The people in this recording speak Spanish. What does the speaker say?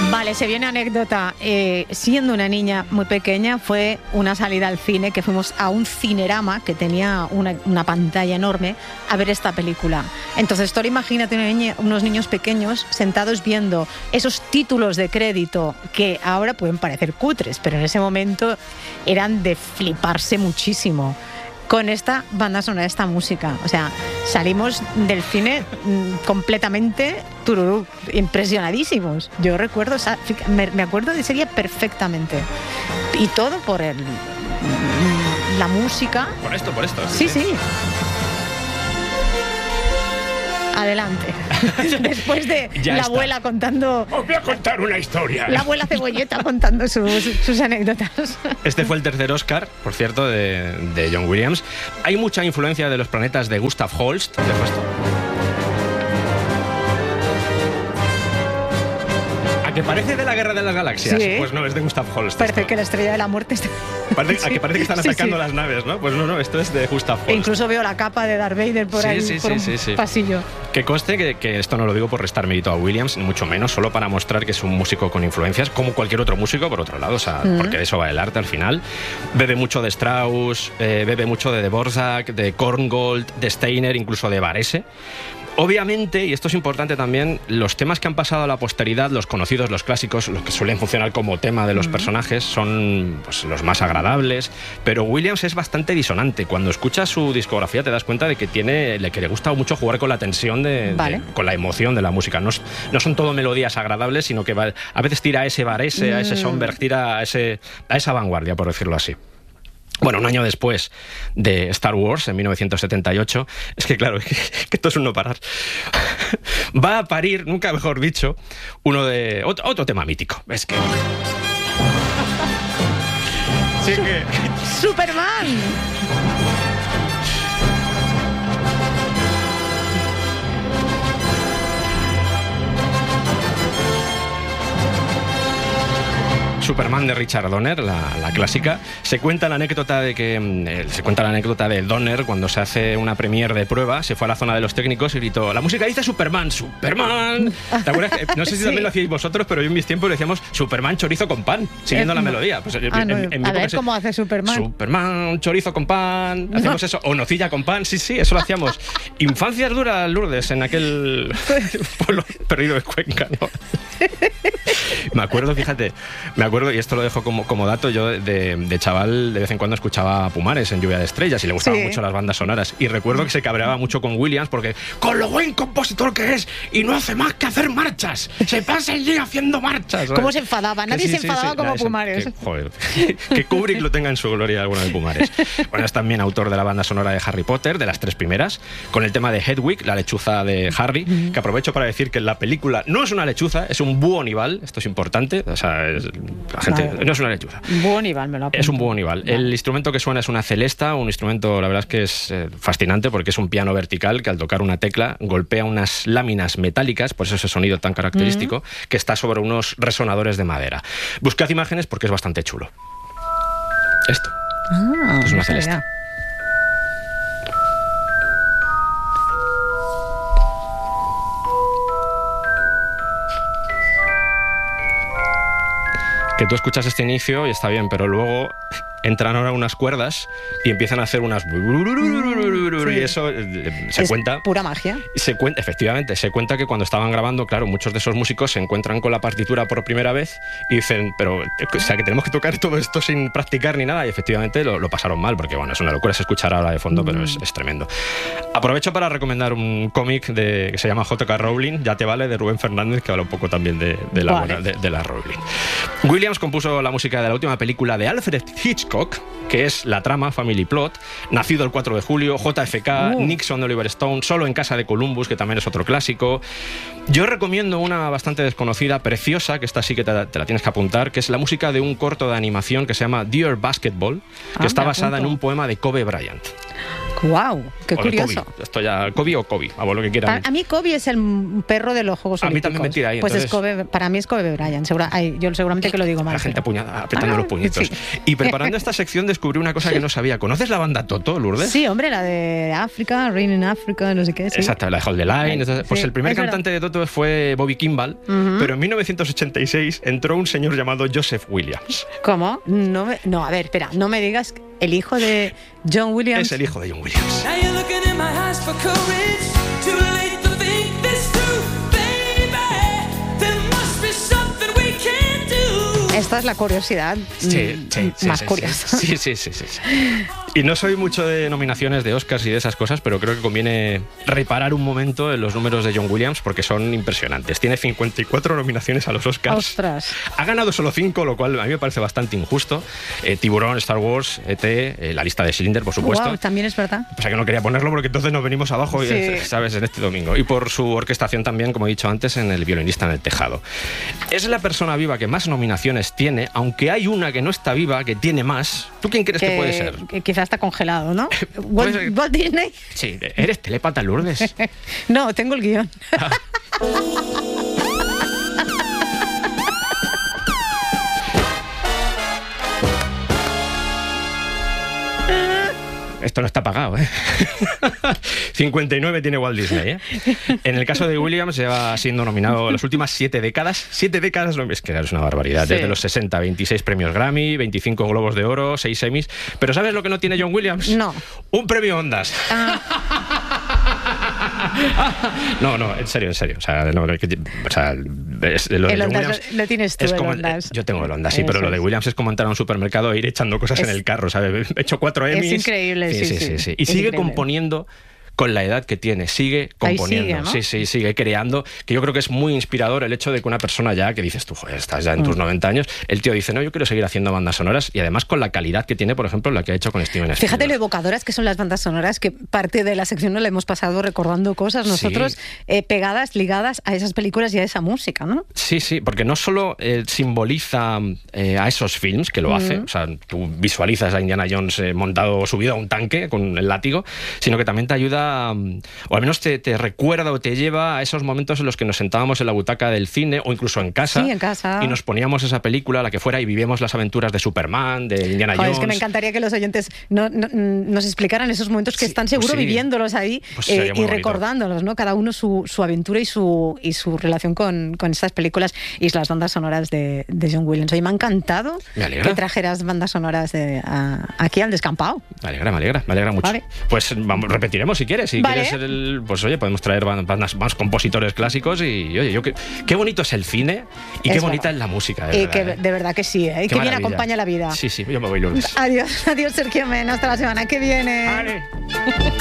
Vale, se viene anécdota. Siendo una niña muy pequeña, fue una salida al cine, que fuimos a un cinerama que tenía una pantalla enorme a ver esta película. Entonces, tú imagínate unos niños pequeños sentados viendo esos títulos de crédito que ahora pueden parecer cutres, pero en ese momento eran de fliparse muchísimo con esta banda sonora, esta música. O sea, salimos del cine completamente impresionadísimos. Yo recuerdo, me acuerdo de ese día perfectamente. Y todo por la música. Por esto. Sí. Adelante. Después de la abuela contando... Os voy a contar una historia. La abuela Cebolleta contando sus anécdotas. Este fue el tercer Oscar, por cierto, de John Williams. Hay mucha influencia de los planetas de Gustav Holst. ¿Que parece de la Guerra de las Galaxias? Sí. Pues no, es de Gustav Holst. Parece que la Estrella de la Muerte está... Parece que están atacando las naves, ¿no? Pues no, esto es de Gustav Holst. E incluso veo la capa de Darth Vader por ahí, por un pasillo. Que conste que esto no lo digo por restar mérito a Williams, ni mucho menos, solo para mostrar que es un músico con influencias, como cualquier otro músico, por otro lado, o sea, porque de eso va el arte al final. Bebe mucho de Strauss, bebe mucho de Dvorak, de Korngold, de Steiner, incluso de Varese. Obviamente, y esto es importante también, los temas que han pasado a la posteridad, los conocidos, los clásicos, los que suelen funcionar como tema de los personajes, son pues, los más agradables, pero Williams es bastante disonante. Cuando escuchas su discografía te das cuenta de que le gusta mucho jugar con la tensión, con la emoción de la música. No son todo melodías agradables, sino que a veces tira a ese Varese, a ese Schoenberg, tira a esa vanguardia, por decirlo así. Bueno, un año después de Star Wars, en 1978, es que claro, que esto es un no parar, va a parir, nunca mejor dicho, otro tema mítico. Es que... Sí que... ¡Superman! Superman de Richard Donner, la clásica. Se cuenta la anécdota de Donner cuando se hace una premiere de prueba, se fue a la zona de los técnicos y gritó: la música dice Superman, Superman. ¿Te acuerdas? No sé si también lo hacíais vosotros, pero yo en mis tiempos le decíamos Superman chorizo con pan, siguiendo la melodía. Pues, a ver cómo hace Superman. Superman chorizo con pan, hacemos eso, o nocilla con pan, sí, eso lo hacíamos. Infancias duras, Lourdes, en aquel pueblo perdido de Cuenca, ¿no? Me acuerdo, y esto lo dejo como dato, yo de chaval de vez en cuando escuchaba a Pumares en Lluvia de Estrellas y le gustaban mucho las bandas sonoras, y recuerdo que se cabreaba mucho con Williams porque con lo buen compositor que es y no hace más que hacer marchas, se pasa el día haciendo marchas. ¿Cómo se enfadaba? Nadie se enfadaba como Pumares. Que Kubrick lo tenga en su gloria alguna de Pumares. Bueno, es también autor de la banda sonora de Harry Potter, de las 3 primeras, con el tema de Hedwig, la lechuza de Harry, que aprovecho para decir que en la película no es una lechuza, es un búho nival. Esto es importante, o sea, la gente no es una lechuza. Búho nival, me lo apunto. Es un búho nival. El instrumento que suena es una celesta, un instrumento, la verdad es que es fascinante porque es un piano vertical que al tocar una tecla golpea unas láminas metálicas, por eso ese sonido tan característico, que está sobre unos resonadores de madera. Buscad imágenes porque es bastante chulo. Esto es una celesta. Que tú escuchas este inicio y está bien, pero luego entran ahora unas cuerdas y empiezan a hacer unas... Y eso se cuenta... pura magia. Efectivamente, se cuenta que cuando estaban grabando, claro, muchos de esos músicos se encuentran con la partitura por primera vez y dicen, pero, o sea, que tenemos que tocar todo esto sin practicar ni nada, y efectivamente lo pasaron mal, porque bueno, es una locura, se escuchará ahora de fondo, pero es tremendo. Aprovecho para recomendar un cómic que se llama J.K. Rowling, Ya te vale, de Rubén Fernández, que habla un poco también de la Rowling. Williams compuso la música de la última película de Alfred Hitchcock, que es La trama, Family Plot, Nacido el 4 de julio, JFK, Nixon de Oliver Stone, Solo en casa de Columbus, que también es otro clásico. Yo recomiendo una bastante desconocida, preciosa, que esta sí que te la tienes que apuntar, que es la música de un corto de animación que se llama Dear Basketball, que está basada en un poema de Kobe Bryant. ¡Guau! ¡Qué O de curioso! Kobe. Esto ya, Kobe o Kobe, a vos lo que quieran. A mí Kobe es el perro de los Juegos A mí Olímpicos. también me tira ahí, Pues entonces- es Kobe, para mí es Kobe Bryant. Yo seguramente que lo digo mal. La gente pero- apretando los puñitos. sí. Y preparando esta sección descubrí una cosa que no sabía. ¿Conoces la banda Toto, Lourdes? Sí, hombre, la de África, Rain in Africa, no sé qué. Sí. Exacto, la de Hold the Line. Entonces, pues Sí, el primer es verdad. cantante de Toto fue Bobby Kimball, pero en 1986 entró un señor llamado Joseph Williams. ¿Cómo? No, a ver, espera, no me digas el hijo de John Williams. Es el hijo de John Williams. Now you're looking in my eyes for courage. Too late to think this through, baby. There must be something we can do. Esta es la curiosidad más curiosa. Sí. Y no soy mucho de nominaciones de Oscars y de esas cosas, pero creo que conviene reparar un momento en los números de John Williams porque son impresionantes. Tiene 54 nominaciones a los Oscars. Ostras. Ha ganado solo 5, lo cual a mí me parece bastante injusto. Tiburón, Star Wars, E.T., la lista de Schindler, por supuesto. Guau, también es verdad. O sea que no quería ponerlo porque entonces nos venimos abajo, Sí. ¿sabes? En este domingo. Y por su orquestación también, como he dicho antes, en El violinista en el tejado. Es la persona viva que más nominaciones tiene, aunque hay una que no está viva, que tiene más. ¿Tú quién crees que puede ser? Que quizás está congelado, ¿no? Puede ser. Walt Disney. Sí, eres telépata, Lourdes. No, tengo el guión. Esto no está pagado, ¿eh? 59 tiene Walt Disney, ¿eh? En el caso de Williams lleva siendo nominado las últimas 7 décadas. 7 décadas, es que es una barbaridad. Sí. Desde los 60, 26 premios Grammy, 25 Globos de Oro, 6 Emmys. Pero ¿sabes lo que no tiene John Williams? No. Un premio Ondas. No, en serio. O sea, lo de El John Ondas Williams lo tienes tú, es el como Ondas. yo tengo el Ondas, sí, pero Eso lo de es. Williams es como entrar a un supermercado e ir echando cosas en el carro, ¿sabes? He hecho 4 Emmys. Es increíble, sí. Y Es sigue increíble. componiendo con la edad que tiene, sigue componiendo, sigue, ¿no? sí, sigue creando, que yo creo que es muy inspirador el hecho de que una persona ya, que dices tú, joder, estás ya en tus 90 años, el tío dice, no, yo quiero seguir haciendo bandas sonoras y además con la calidad que tiene, por ejemplo, la que ha hecho con Steven Spielberg. Fíjate lo evocadoras que son las bandas sonoras, que parte de la sección no la hemos pasado recordando cosas nosotros pegadas, ligadas a esas películas y a esa música, ¿no? Sí, porque no solo simboliza a esos films, que lo hace, o sea, tú visualizas a Indiana Jones montado, subido a un tanque con el látigo, sino que también te ayuda, o al menos te recuerda o te lleva a esos momentos en los que nos sentábamos en la butaca del cine o incluso en casa, Sí, en casa. y nos poníamos esa película, la que fuera, y vivíamos las aventuras de Superman, de Indiana Joder, Jones. es que me encantaría que los oyentes nos explicaran esos momentos que Sí, están seguro pues sí. viviéndolos ahí Pues sería muy y bonito. recordándolos, ¿no? Cada uno su aventura y su relación con estas películas y las bandas sonoras de John Williams. Hoy me ha encantado Me alegra. que trajeras bandas sonoras aquí al descampado. Me alegra mucho. Vale. Pues vamos, repetiremos si quieres. Si Vale. quieres ser pues oye, podemos traer bandas, más compositores clásicos y oye, qué bonito es el cine y qué Es bonita verdad. es la música. De Y verdad, que ¿eh? de verdad que sí, ¿eh? Qué Que bien maravilla. acompaña la vida. Sí, yo me voy, Lourdes. Adiós, Sergio Men, hasta la semana que viene. Vale.